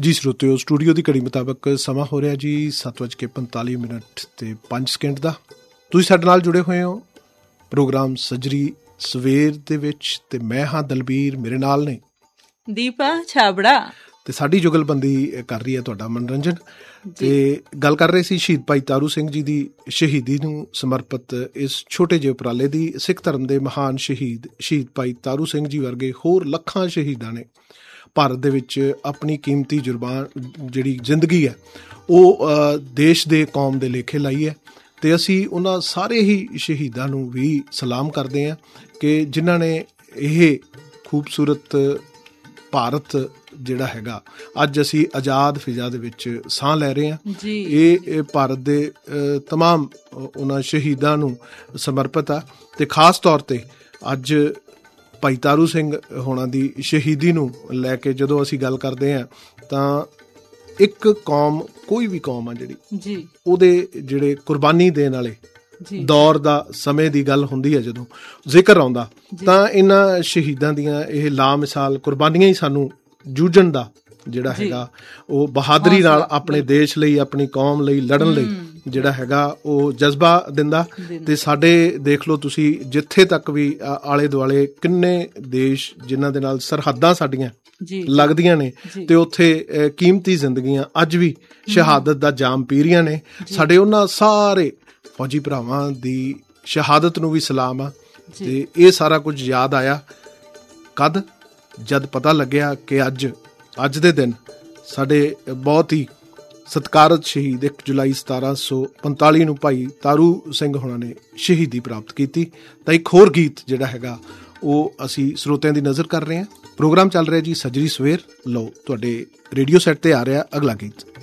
ਜੀ ਸਰੋਤਿਓ, ਸਟੂਡੀਓ ਦੀ ਘੜੀ ਮੁਤਾਬਕ ਸਮਾਂ ਹੋ ਰਿਹਾ ਜੀ 7:45 ਦਾ। ਤੁਸੀਂ ਸਾਡੇ ਨਾਲ ਜੁੜੇ ਹੋਏ ਹੋ ਪ੍ਰੋਗਰਾਮ ਸੱਜਰੀ ਸਵੇਰ ਦੇ ਵਿੱਚ, ਤੇ ਮੈਂ ਹਾਂ ਦਲਬੀਰ, ਮੇਰੇ ਨਾਲ ਨੇ ਦੀਪਾ ਛਾਬੜਾ, ਤੇ ਸਾਡੀ ਜੁਗਲਬੰਦੀ ਕਰ ਰਹੀ ਹੈ ਤੁਹਾਡਾ ਮਨੋਰੰਜਨ। ਤੇ ਗੱਲ ਕਰ ਰਹੇ ਸੀ ਸ਼ਹੀਦ ਭਾਈ ਤਾਰੂ ਸਿੰਘ ਜੀ ਦੀ ਸ਼ਹੀਦੀ ਨੂੰ ਸਮਰਪਿਤ ਇਸ ਛੋਟੇ ਜਿਹੇ ਉਪਰਾਲੇ ਦੀ। ਸਿੱਖ ਧਰਮ ਦੇ ਮਹਾਨ ਸ਼ਹੀਦ ਭਾਈ ਤਾਰੂ ਸਿੰਘ ਜੀ ਵਰਗੇ ਹੋਰ ਲੱਖਾਂ ਸ਼ਹੀਦਾਂ ਨੇ ਭਾਰਤ ਦੇ ਵਿੱਚ ਆਪਣੀ ਕੀਮਤੀ ਜਿਹੜੀ ਜ਼ਿੰਦਗੀ ਹੈ ਉਹ ਦੇਸ਼ ਦੇ ਕੌਮ ਦੇ ਲੇਖੇ ਲਾਈ ਹੈ। ਅਤੇ ਅਸੀਂ ਉਹਨਾਂ ਸਾਰੇ ਹੀ ਸ਼ਹੀਦਾਂ ਨੂੰ ਵੀ ਸਲਾਮ ਕਰਦੇ ਹਾਂ ਕਿ ਜਿਨ੍ਹਾਂ ਨੇ ਇਹ ਖੂਬਸੂਰਤ ਭਾਰਤ ਜਿਹੜਾ ਹੈਗਾ ਅੱਜ ਅਸੀਂ ਆਜ਼ਾਦ ਫਿਜ਼ਾ ਦੇ ਵਿੱਚ ਸਾਹ ਲੈ ਰਹੇ ਹਾਂ। ਇਹ ਭਾਰਤ ਦੇ ਤਮਾਮ ਉਹਨਾਂ ਸ਼ਹੀਦਾਂ ਨੂੰ ਸਮਰਪਿਤ ਆ। ਅਤੇ ਖਾਸ ਤੌਰ 'ਤੇ ਅੱਜ ਭਾਈ ਤਾਰੂ ਸਿੰਘ ਹੋਣਾ ਦੀ ਸ਼ਹੀਦੀ ਨੂੰ ਲੈ ਕੇ ਜਦੋਂ ਅਸੀਂ ਗੱਲ ਕਰਦੇ ਹਾਂ ਤਾਂ ਇੱਕ ਕੌਮ, ਕੋਈ ਵੀ ਕੌਮ ਆ ਜਿਹੜੀ, ਉਹਦੇ ਜਿਹੜੇ ਕੁਰਬਾਨੀ ਦੇਣ ਵਾਲੇ ਦੌਰ ਦਾ ਸਮੇਂ ਦੀ ਗੱਲ ਹੁੰਦੀ ਹੈ, ਜਦੋਂ ਜ਼ਿਕਰ ਆਉਂਦਾ ਤਾਂ ਇਹਨਾਂ ਸ਼ਹੀਦਾਂ ਦੀਆਂ ਇਹ ਲਾਮਿਸਾਲ ਕੁਰਬਾਨੀਆਂ ਹੀ ਸਾਨੂੰ ਜੂਝਣ ਦਾ ਜਿਹੜਾ ਹੈਗਾ ਉਹ ਬਹਾਦਰੀ ਨਾਲ ਆਪਣੇ ਦੇਸ਼ ਲਈ, ਆਪਣੀ ਕੌਮ ਲਈ ਲੜਨ ਲਈ ਜਿਹੜਾ ਹੈਗਾ ਉਹ ਜਜ਼ਬਾ ਦਿੰਦਾ। ਤੇ ਸਾਡੇ ਦੇਖ ਲਓ ਤੁਸੀਂ, ਜਿੱਥੇ ਤੱਕ ਵੀ ਆਲੇ ਦੁਆਲੇ ਕਿੰਨੇ ਦੇਸ਼ ਜਿਨ੍ਹਾਂ ਦੇ ਨਾਲ ਸਰਹੱਦਾਂ ਸਾਡੀਆਂ ਲੱਗਦੀਆਂ ਨੇ, ਤੇ ਉੱਥੇ ਕੀਮਤੀ ਜ਼ਿੰਦਗੀਆਂ ਅੱਜ ਵੀ ਸ਼ਹਾਦਤ ਦਾ ਜਾਮ ਪੀ ਰਹੀਆਂ ਨੇ। ਸਾਡੇ ਉਹਨਾਂ ਸਾਰੇ ਫੌਜੀ ਭਰਾਵਾਂ ਦੀ ਸ਼ਹਾਦਤ ਨੂੰ ਵੀ ਸਲਾਮ ਆ। ਤੇ ਇਹ ਸਾਰਾ ਕੁਝ ਯਾਦ ਆਇਆ ਕਦ, ਜਦ ਪਤਾ ਲੱਗਿਆ ਕਿ ਅੱਜ ਦੇ ਦਿਨ ਸਾਡੇ ਬਹੁਤ ਹੀ ਸਤਿਕਾਰਤ ਸ਼ਹੀਦ 1 ਜੁਲਾਈ 1745 ਨੂੰ ਭਾਈ ਤਾਰੂ ਸਿੰਘ ਹੋਣਾ ਨੇ ਸ਼ਹੀਦੀ ਪ੍ਰਾਪਤ ਕੀਤੀ। ਤਾਂ ਇੱਕ ਹੋਰ ਗੀਤ ਜਿਹੜਾ ਹੈਗਾ ਉਹ ਅਸੀਂ ਸਰੋਤਿਆਂ ਦੀ ਨਜ਼ਰ ਕਰ ਰਹੇ ਹਾਂ। ਪ੍ਰੋਗਰਾਮ ਚੱਲ ਰਿਹਾ ਜੀ ਸੱਜਰੀ ਸਵੇਰ। ਲਓ, ਤੁਹਾਡੇ ਰੇਡੀਓ ਸੈੱਟ 'ਤੇ ਆ ਰਿਹਾ ਅਗਲਾ ਗੀਤ।